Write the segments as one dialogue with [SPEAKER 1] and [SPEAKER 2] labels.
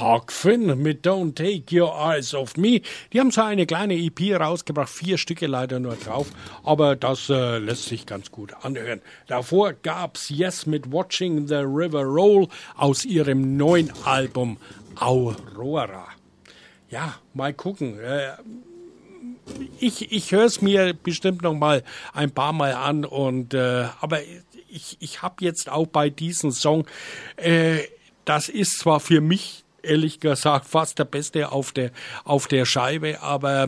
[SPEAKER 1] Huck Finn mit Don't Take Your Eyes Off Me. Die haben so eine kleine EP rausgebracht, 4 Stücke leider nur drauf, aber das lässt sich ganz gut anhören. Davor gab's Yes mit Watching the River Roll aus ihrem neuen Album Aurora. Ja, mal gucken. Ich höre es mir bestimmt noch mal ein paar Mal an und aber ich habe jetzt auch bei diesem Song, das ist zwar für mich ehrlich gesagt fast der Beste auf der Scheibe, aber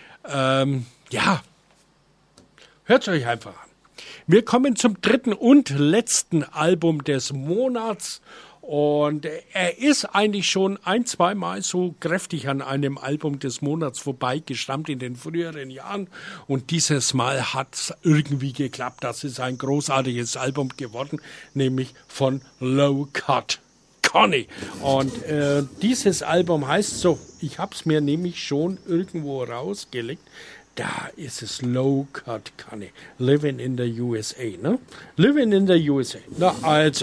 [SPEAKER 1] ja, hört euch einfach an. Wir kommen zum dritten und letzten Album des Monats. Und er ist eigentlich schon 1-2 Mal so kräftig an einem Album des Monats vorbeigeschrammt in den früheren Jahren. Und dieses Mal hat es irgendwie geklappt. Das ist ein großartiges Album geworden, nämlich von Low Cut Connie. Und dieses Album heißt so, ich habe es mir nämlich schon irgendwo rausgelegt. Da ist es Low Cut Connie. Living in the USA, ne? Living in the USA. Na, also,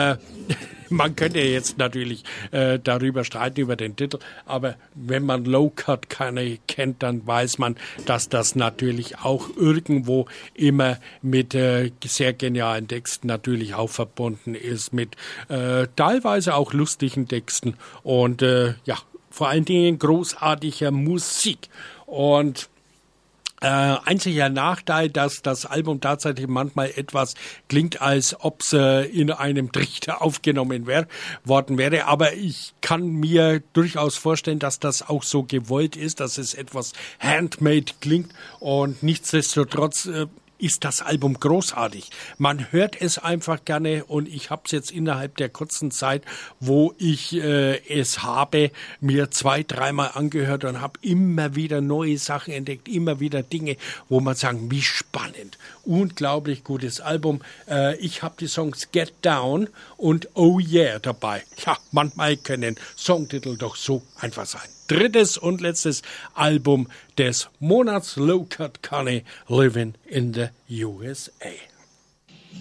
[SPEAKER 1] man könnte jetzt natürlich darüber streiten, über den Titel, aber wenn man Low Cut Connie kennt, dann weiß man, dass das natürlich auch irgendwo immer mit sehr genialen Texten natürlich auch verbunden ist, mit teilweise auch lustigen Texten und ja, vor allen Dingen großartiger Musik. Und einziger Nachteil, dass das Album tatsächlich manchmal etwas klingt, als ob es in einem Trichter aufgenommen worden wäre. Aber ich kann mir durchaus vorstellen, dass das auch so gewollt ist, dass es etwas handmade klingt. Und nichtsdestotrotz ist das Album großartig. Man hört es einfach gerne und ich habe es jetzt innerhalb der kurzen Zeit, wo ich es habe, mir 2-3 Mal angehört und habe immer wieder neue Sachen entdeckt, immer wieder Dinge, wo man sagen, wie spannend. Unglaublich gutes Album. Ich habe die Songs Get Down und Oh Yeah dabei. Ja, manchmal können Songtitel doch so einfach sein. Drittes und letztes Album des Monats, Low Cut Connie, Living in the USA.